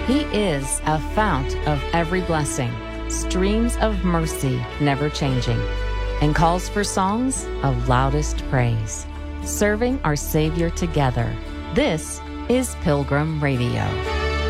He is a fount of every blessing, streams of mercy never changing, and calls for songs of loudest praise, serving our Savior together. This is Pilgrim Radio.